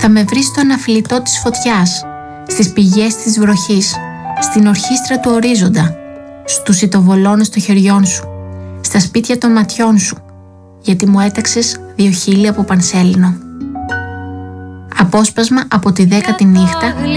Θα με βρεις στο αναφλητό της φωτιάς, στις πηγές της βροχής, στην ορχήστρα του ορίζοντα, στους ητοβολώνες των χεριών σου, στα σπίτια των ματιών σου, γιατί μου έταξες 2 χείλη από πανσέλινο. Απόσπασμα από τη 10η νύχτα